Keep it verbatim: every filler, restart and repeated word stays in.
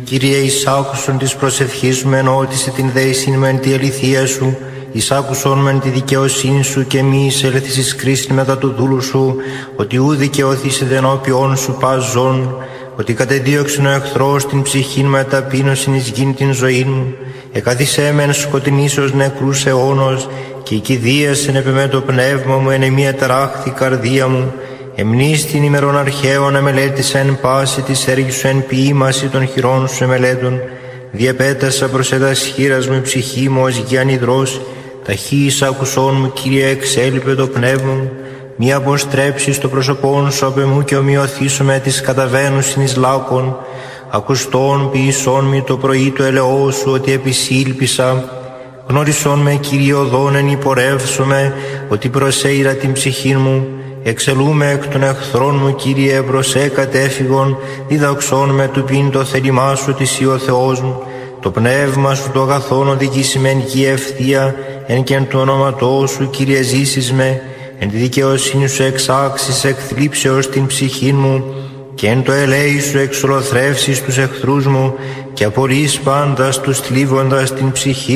Κύριε, εις άκουσον της προσευχής μου, εν ότισε την δέησιν μεν τη αληθεία σου, εις άκουσον μεν τη δικαιοσύνη σου και μη εισέλθεις εις κρίσιν μετά του δούλου σου, ότι ου δικαιωθήσετε ενώπιον σου πας ζών, ότι κατεδίωξεν ο εχθρός την ψυχήν με ταπείνωσιν εις γην την ζωή μου, εκαθισέ μεν σκοτεινήσεως νεκρούς αιώνος, και η κηδείας εν επεμέ το πνεύμα μου, εν εμία ταράχθη καρδία μου, εμνείς την ημερών αρχαίων εμελέτησα εν πάση της έργης σου εν ποίημαση των χειρών σου εμελέτων, διαπέτασα προς έτας χείρας μου η ψυχή μου ως γιάν υδρός, ταχύης άκουσόν μου, Κύριε, εξέλιπε το πνεύμα μου, μη αποστρέψεις το πρόσωπόν σου απ' εμού και ομοιωθήσω με τις καταβαίνουσιν εις λάκων, ακουστών ποιησόν μη το πρωί του ελαιό σου, ότι επισύλπισα, γνώρισόν με, Κύριε, οδόν εν υπορεύσομαι, ότι προσέειρα την ψυχή μου, εξελούμε εκ των εχθρών μου, Κύριε, προσέ κατέφυγον, διδαξών με του πίν το θέλημά σου, ότι εσύ ο Θεός μου, το πνεύμα σου το αγαθόν οδηγήσει με εν γη ευθεία, εν και εν του ονόματός σου, Κύριε, ζήσεις με, εν τη δικαιοσύνη σου εξάξεις εκ θλίψεως την ψυχή μου, και εν το ελέη σου εξολοθρεύσεις τους εχθρούς μου, και απορείς πάντας τους θλίβοντας την ψυχή